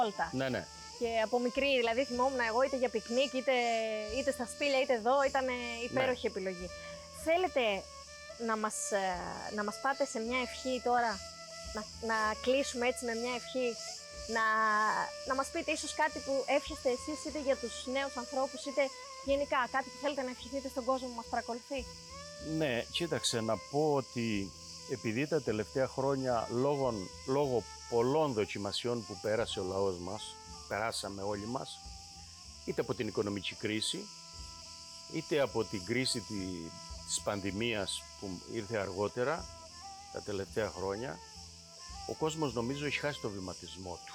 βόλτα. Ναι, ναι. Και από μικρή, δηλαδή θυμόμουν εγώ είτε για πικνίκ, είτε στα σπήλια, είτε εδώ, ήταν υπέροχη επιλογή. Θέλετε να μας πάτε σε μια ευχή τώρα, να κλείσουμε έτσι με μια ευχή, να μας πείτε ίσως κάτι που εύχεστε εσείς είτε για τους νέους ανθρώπους, είτε γενικά κάτι που θέλετε να ευχηθείτε στον κόσμο που μας παρακολουθεί. Ναι, κοίταξε να πω ότι επειδή τα τελευταία χρόνια λόγω πολλών δοκιμασιών που πέρασε ο λαός μας, περάσαμε όλοι μας, είτε από την οικονομική κρίση, είτε από την κρίση της πανδημίας που ήρθε αργότερα, τα τελευταία χρόνια, ο κόσμος νομίζω έχει χάσει το βηματισμό του.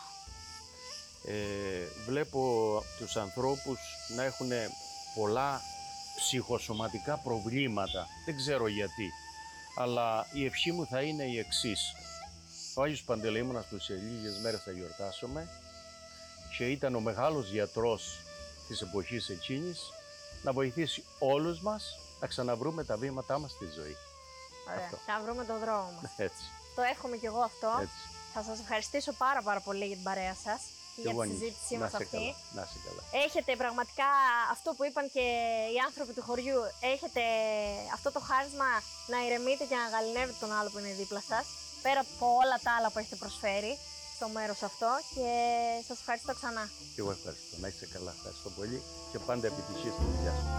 Βλέπω τους ανθρώπους να έχουν πολλά ψυχοσωματικά προβλήματα, δεν ξέρω γιατί, αλλά η ευχή μου θα είναι η εξής. Ο Άγιος Παντελεήμονας που σε λίγες μέρες θα γιορτάσουμε και ήταν ο μεγάλος γιατρός της εποχής εκείνης, να βοηθήσει όλους μας να ξαναβρούμε τα βήματά μας στη ζωή. Ωραία, Αυτό. να βρούμε τον δρόμο μας. Έτσι. Το εύχομαι κι εγώ αυτό. Έτσι. Θα σας ευχαριστήσω πάρα πολύ για την παρέα σας και για τη συζήτησή μας αυτή. Να είσαι καλά. Έχετε πραγματικά αυτό που είπαν και οι άνθρωποι του χωριού, έχετε αυτό το χάρισμα να ηρεμείτε και να γαληνεύετε τον άλλο που είναι δίπλα σας, πέρα από όλα τα άλλα που έχετε προσφέρει στο μέρος αυτό, και σας ευχαριστώ ξανά. Και εγώ ευχαριστώ. Να είσαι καλά. Ευχαριστώ πολύ και πάντα επιτυχία στη δουλειά σου.